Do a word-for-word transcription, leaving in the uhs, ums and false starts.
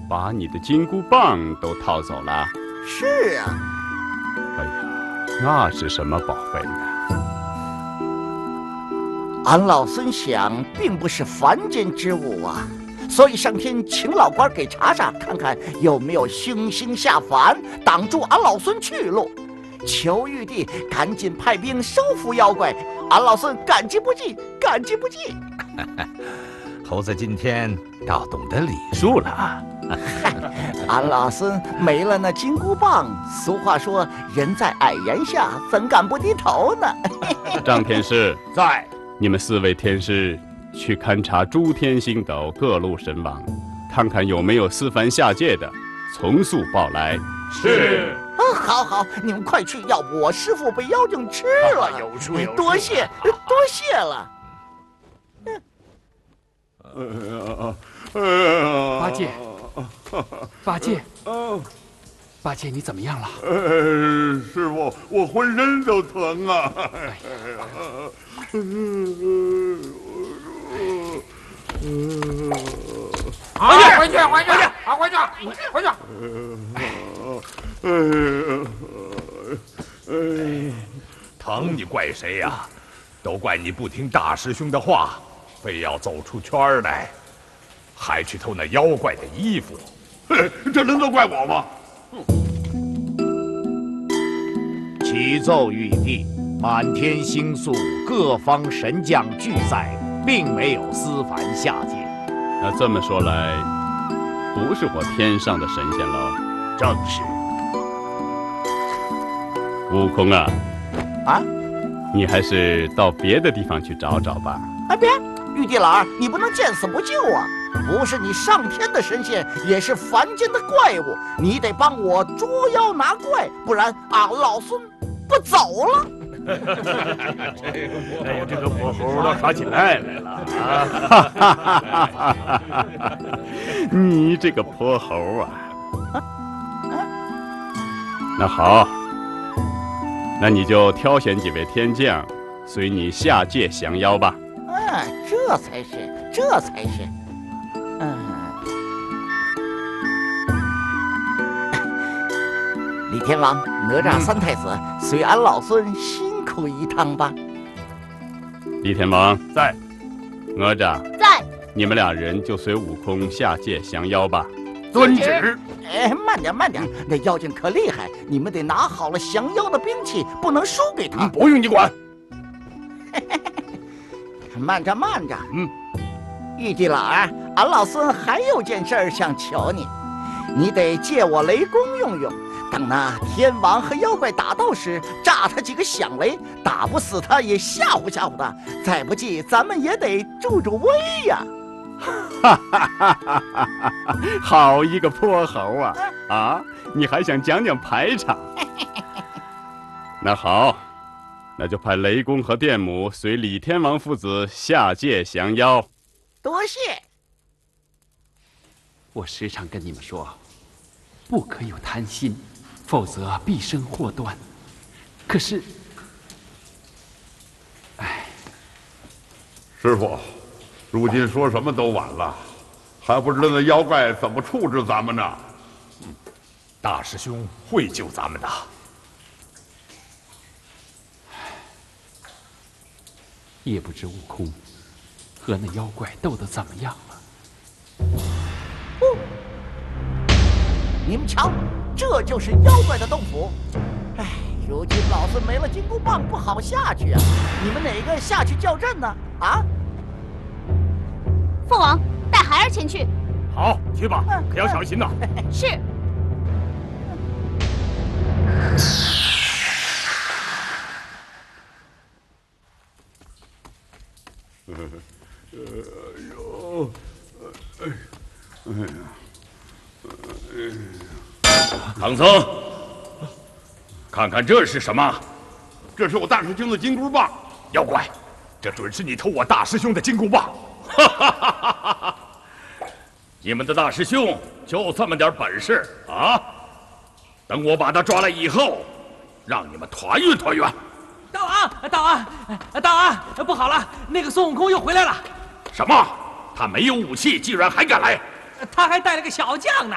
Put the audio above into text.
把你的金箍棒都掏走了。 是啊。 哎呀，那是什么宝贝呢？ 俺老孙想，并不是凡间之物啊，所以上天请老官给查查，看看有没有凶星下凡，挡住俺老孙去路。求玉帝赶紧派兵收服妖怪，俺老孙感激不尽，感激不尽。 猴子今天倒懂得礼数了啊！ 俺老孙没了那金箍棒，俗话说人在矮檐下，怎敢不低头呢？ 张天师在。 你们四位天师去勘察诸天星斗各路神王，看看有没有私凡下界的，从速报来。 是。 啊，好好，你们快去，要不我师父被妖精吃了。 有数有数。 多谢，多谢了。 八戒，八戒，八戒，你怎么样了？ 呃，师傅，我浑身都疼啊！ 回去，回去，回去，好，回去，回去。疼你怪谁呀？都怪你不听大师兄的话，非要走出圈来，还去偷那妖怪的衣服。 这能都怪我吗？ 启奏玉帝，满天星宿各方神将俱在，并没有私凡下界。 那这么说来，不是我天上的神仙喽？ 正是。 悟空啊， 啊， 你还是到别的地方去找找吧。 哎，别，玉帝老儿，你不能见死不救啊！不是你上天的神仙，也是凡间的怪物，你得帮我捉妖拿怪，不然俺老孙不走了。 哎呀，这个火猴都耍起赖来了啊！你这个泼猴啊！那好，那你就挑选几位天将，随你下界降妖吧。 哎，这才是，这才是。嗯，李天王、哪吒三太子，随俺老孙辛苦一趟吧。 李天王在， 哪吒在， 你们俩人就随悟空下界降妖吧。 遵旨。 哎，慢点，慢点，那妖精可厉害，你们得拿好了降妖的兵器，不能输给他。 不用你管。 慢着，慢着。 嗯， 玉帝老儿，俺老孙还有件事儿想求你，你得借我雷公用用。等那天王和妖怪打斗时，炸他几个响雷，打不死他也吓唬吓唬他。再不济，咱们也得助助威呀。 哈哈哈哈哈！好一个泼猴啊！啊，你还想讲讲排场？那好，那就派雷公和电母随李天王父子下界降妖。 多谢。 我时常跟你们说，不可有贪心，否则必生祸端。可是，哎， 师傅，如今说什么都晚了，还不知道那妖怪怎么处置咱们呢。 嗯，大师兄会救咱们的。 也不知悟空和那妖怪斗得怎么样了。 哦，你们瞧，这就是妖怪的洞府。哎，如今老孙没了金箍棒，不好下去啊！你们哪个下去叫阵呢？啊？ 父王，带孩儿前去。 好，去吧，可要小心呐。 是。 哎呦，哎，哎呀， 唐僧，看看这是什么？ 这是我大师兄的金箍棒。 妖怪，这准是你偷我大师兄的金箍棒！哈哈哈哈哈！你们的大师兄就这么点本事啊？等我把他抓来以后，让你们团圆团圆。 大王，大王，大王，不好了，那个孙悟空又回来了。 什么？他没有武器，竟然还敢来？ 他还带了个小将呢。